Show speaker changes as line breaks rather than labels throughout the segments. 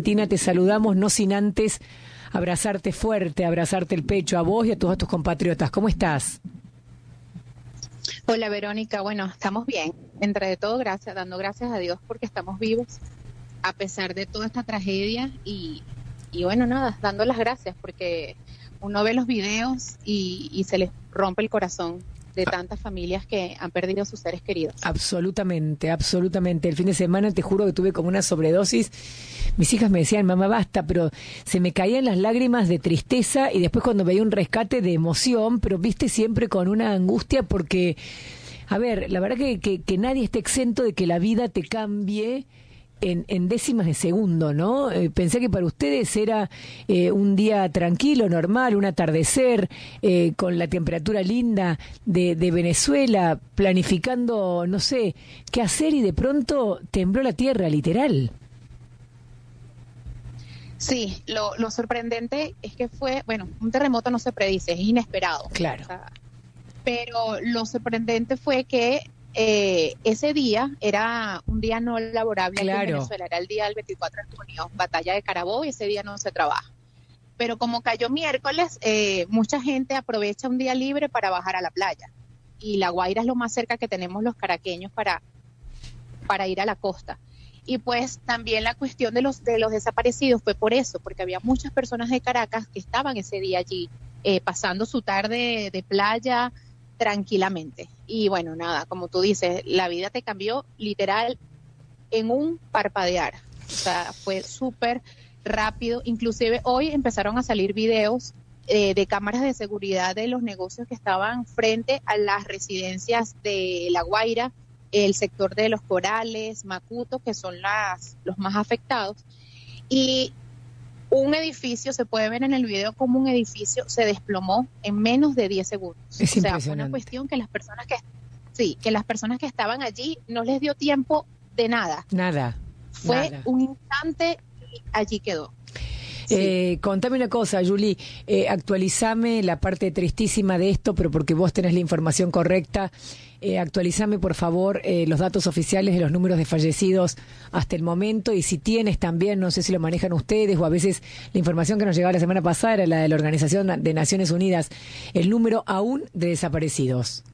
Argentina, te saludamos, no sin antes abrazarte fuerte, abrazarte el pecho a vos y a todos tus compatriotas. ¿Cómo estás?
Hola Verónica, bueno, estamos bien, entre de todo gracias, dando gracias a Dios porque estamos vivos a pesar de toda esta tragedia y bueno, nada, dando las gracias porque uno ve los videos y se les rompe el corazón de tantas familias que han perdido a sus seres queridos.
Absolutamente, absolutamente. El fin de semana te juro que tuve como una sobredosis. Mis hijas me decían, mamá, basta, pero se me caían las lágrimas de tristeza y después cuando veía un rescate de emoción, pero viste siempre con una angustia porque, a ver, la verdad que nadie está exento de que la vida te cambie en décimas de segundo, ¿no? Pensé que para ustedes era un día tranquilo, normal, un atardecer, con la temperatura linda de Venezuela, planificando, no sé, qué hacer y de pronto tembló la tierra, literal.
Sí, lo sorprendente es que fue, bueno, un terremoto no se predice, es inesperado.
Claro.
O sea, pero lo sorprendente fue que ese día era un día no laborable aquí en Venezuela, era el día del 24 de junio, batalla de Carabobo, y ese día no se trabaja. Pero como cayó miércoles, mucha gente aprovecha un día libre para bajar a la playa. Y La Guaira es lo más cerca que tenemos los caraqueños para ir a la costa. Y pues también la cuestión de los desaparecidos fue por eso, porque había muchas personas de Caracas que estaban ese día allí, pasando su tarde de playa tranquilamente. Y bueno, nada, como tú dices, la vida te cambió literal en un parpadear. O sea, fue súper rápido. Inclusive hoy empezaron a salir videos de cámaras de seguridad de los negocios que estaban frente a las residencias de La Guaira, el sector de Los Corales, Macuto, que son los más afectados. Y un edificio, se puede ver en el video como un edificio se desplomó en menos de 10 segundos.
Es impresionante.
Fue una cuestión que las personas que estaban allí no les dio tiempo de nada.
Nada.
Fue
nada.
un instante y allí quedó.
Sí. Contame una cosa, Juli, actualizame la parte tristísima de esto, pero porque vos tenés la información correcta, actualizame por favor los datos oficiales de los números de fallecidos hasta el momento, y si tienes también, no sé si lo manejan ustedes o a veces la información que nos llegaba la semana pasada era la de la Organización de Naciones Unidas, el número aún de desaparecidos.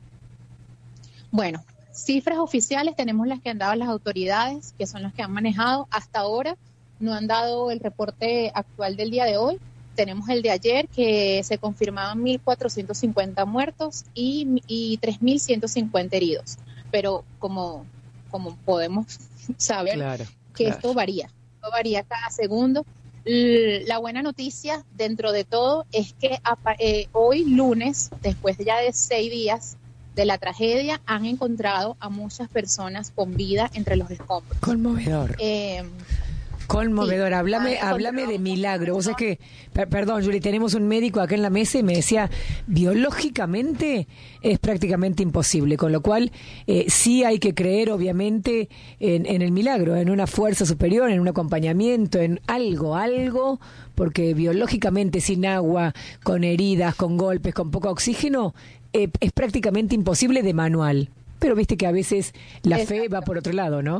Bueno, cifras oficiales tenemos las que han dado las autoridades, que son las que han manejado hasta ahora. No han dado el reporte actual del día de hoy. Tenemos el de ayer, que se confirmaban 1.450 muertos y 3.150 heridos. Pero como podemos saber, claro. Esto varía cada segundo. La buena noticia dentro de todo es que hoy lunes, después ya de 6 días de la tragedia, han encontrado a muchas personas con vida entre los escombros.
Conmovedor. Conmovedor, sí, háblame de milagro. Vos sabés que, perdón, Juli, tenemos un médico acá en la mesa y me decía, biológicamente es prácticamente imposible, con lo cual sí hay que creer, obviamente, en el milagro, en una fuerza superior, en un acompañamiento, en algo, porque biológicamente sin agua, con heridas, con golpes, con poco oxígeno, es prácticamente imposible de manual. Pero viste que a veces la fe va por otro lado, ¿no?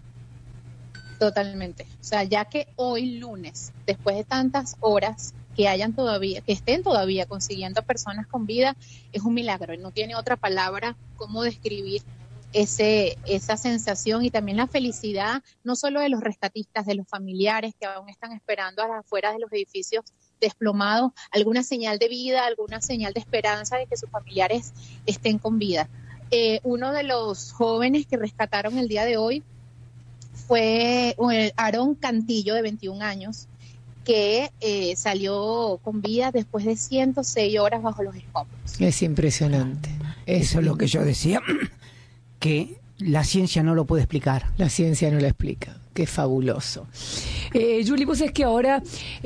Totalmente. O sea, ya que hoy lunes, después de tantas horas, que estén todavía consiguiendo personas con vida, es un milagro. No tiene otra palabra cómo describir esa sensación, y también la felicidad, no solo de los rescatistas, de los familiares que aún están esperando a las afueras de los edificios desplomados, alguna señal de vida, alguna señal de esperanza de que sus familiares estén con vida. Uno de los jóvenes que rescataron el día de hoy fue Aarón Cantillo, de 21 años, que salió con vida después de 106 horas bajo los escombros.
Es impresionante.
Eso es lo que yo decía, que la ciencia no lo puede explicar.
La ciencia no lo explica. Qué fabuloso. Juli, vos es que ahora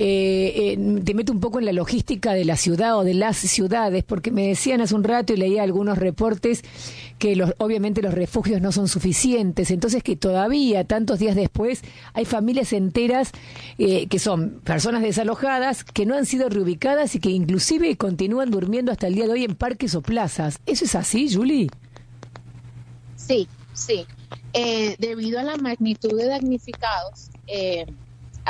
te meto un poco en la logística de la ciudad o de las ciudades, porque me decían hace un rato y leía algunos reportes que obviamente los refugios no son suficientes, entonces que todavía, tantos días después, hay familias enteras que son personas desalojadas, que no han sido reubicadas y que inclusive continúan durmiendo hasta el día de hoy en parques o plazas. ¿Eso es así, Juli?
Sí. Debido a la magnitud de damnificados,